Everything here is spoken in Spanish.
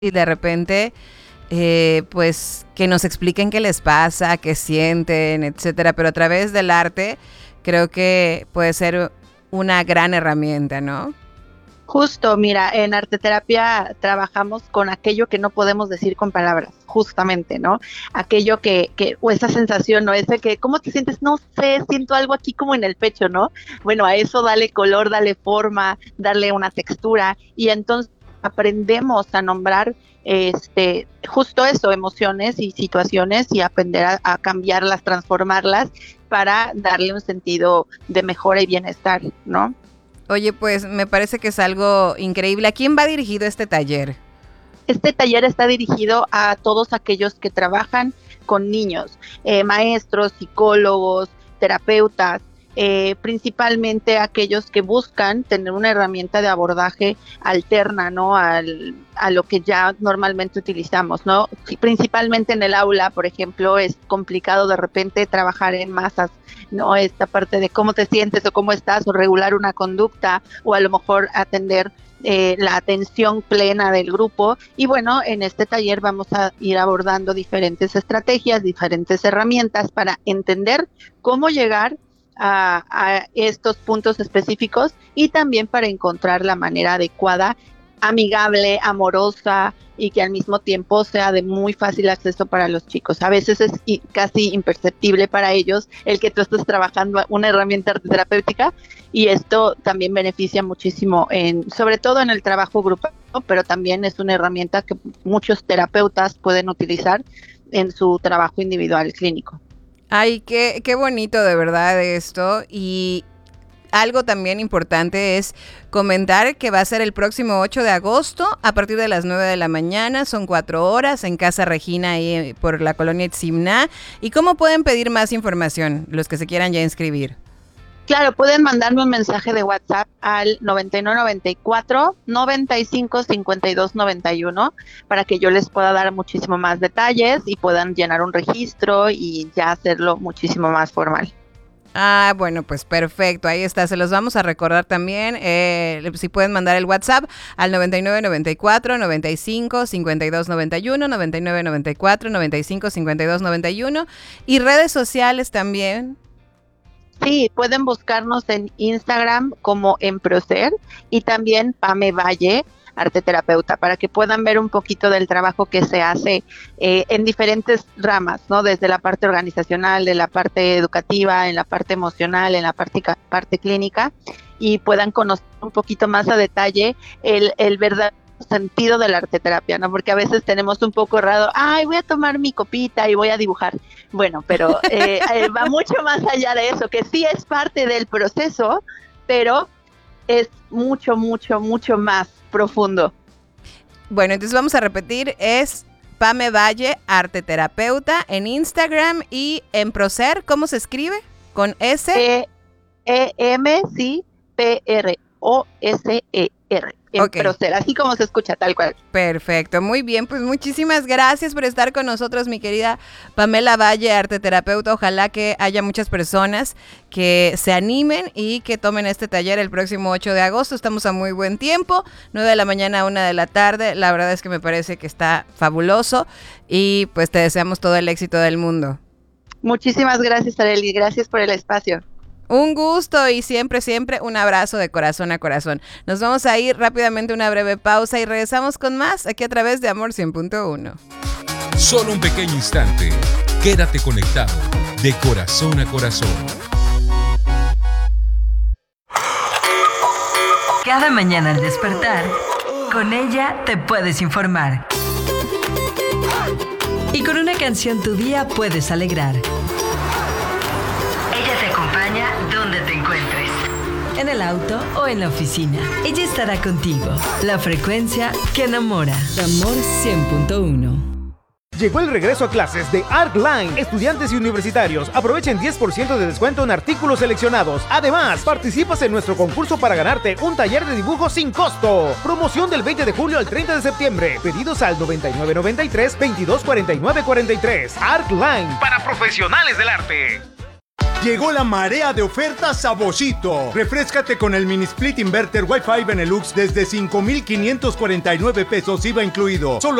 y de repente, pues que nos expliquen qué les pasa, qué sienten, etcétera, pero a través del arte creo que puede ser una gran herramienta, ¿no? Justo, mira, en arteterapia trabajamos con aquello que no podemos decir con palabras, justamente, ¿no? Aquello o esa sensación, ¿no? Ese que, ¿cómo te sientes? No sé, siento algo aquí como en el pecho, ¿no? Bueno, a eso dale color, dale forma, darle una textura, y entonces aprendemos a nombrar justo eso, emociones y situaciones, y aprender a cambiarlas, transformarlas para darle un sentido de mejora y bienestar, ¿no? Oye, pues me parece que es algo increíble. ¿A quién va dirigido este taller? Este taller está dirigido a todos aquellos que trabajan con niños, maestros, psicólogos, terapeutas, principalmente aquellos que buscan tener una herramienta de abordaje alterna, ¿no? A lo que ya normalmente utilizamos, ¿no? Principalmente en el aula, por ejemplo, es complicado de repente trabajar en masas, ¿no? Esta parte de cómo te sientes o cómo estás, o regular una conducta, o a lo mejor atender la atención plena del grupo. Y bueno, en este taller vamos a ir abordando diferentes estrategias, diferentes herramientas para entender cómo llegar a estos puntos específicos, y también para encontrar la manera adecuada, amigable, amorosa, y que al mismo tiempo sea de muy fácil acceso para los chicos. A veces es casi imperceptible para ellos el que tú estés trabajando una herramienta terapéutica, y esto también beneficia muchísimo, sobre todo en el trabajo grupal, ¿no? Pero también es una herramienta que muchos terapeutas pueden utilizar en su trabajo individual clínico. Ay, qué bonito de verdad esto. Y algo también importante es comentar que va a ser el próximo 8 de agosto a partir de las 9 de la mañana. Son 4 horas en Casa Regina, ahí por la colonia Itzimná. ¿Y cómo pueden pedir más información los que se quieran ya inscribir? Claro, pueden mandarme un mensaje de WhatsApp al 9994 95 52 91 para que yo les pueda dar muchísimo más detalles y puedan llenar un registro y ya hacerlo muchísimo más formal. Ah, bueno, pues perfecto, ahí está, se los vamos a recordar también, si pueden mandar el WhatsApp al 9994 95 52 91, 9994 95 52 91, y redes sociales también. Sí, pueden buscarnos en Instagram como Emprocer, y también Pame Valle, arteterapeuta, para que puedan ver un poquito del trabajo que se hace en diferentes ramas, ¿no? Desde la parte organizacional, de la parte educativa, en la parte emocional, en la parte clínica, y puedan conocer un poquito más a detalle el verdadero sentido de la arteterapia, ¿no? Porque a veces tenemos un poco errado, voy a tomar mi copita y voy a dibujar. Bueno, pero va mucho más allá de eso, que sí es parte del proceso, pero es mucho, mucho, mucho más profundo. Bueno, entonces vamos a repetir, es Pame Valle, arteterapeuta, en Instagram, y en Procer, ¿cómo se escribe? ¿Con S? EMCPROSER. Okay. Procer, así como se escucha, tal cual. Perfecto, muy bien, pues muchísimas gracias por estar con nosotros, mi querida Pamela Valle, arteterapeuta. Ojalá que haya muchas personas que se animen y que tomen este taller el próximo 8 de agosto. Estamos a muy buen tiempo, 9 de la mañana a 1 de la tarde. La verdad es que me parece que está fabuloso, y pues te deseamos todo el éxito del mundo. Muchísimas gracias, Arely, gracias por el espacio. Un gusto, y siempre, siempre un abrazo de corazón a corazón. Nos vamos a ir rápidamente a una breve pausa y regresamos con más aquí a través de Amor 100.1. Solo un pequeño instante. Quédate conectado de corazón a corazón. Cada mañana al despertar, con ella te puedes informar. Y con una canción tu día puedes alegrar. Ella te acompaña donde te encuentres. En el auto o en la oficina. Ella estará contigo. La frecuencia que enamora. Amor 100.1. Llegó el regreso a clases de ArtLine. Estudiantes y universitarios, aprovechen 10% de descuento en artículos seleccionados. Además, participas en nuestro concurso para ganarte un taller de dibujo sin costo. Promoción del 20 de julio al 30 de septiembre. Pedidos al 9993 224943. ArtLine, para profesionales del arte. Llegó la marea de ofertas a Boschito. Refréscate con el mini split inverter Wi-Fi Benelux desde 5,549 pesos IVA incluido. Solo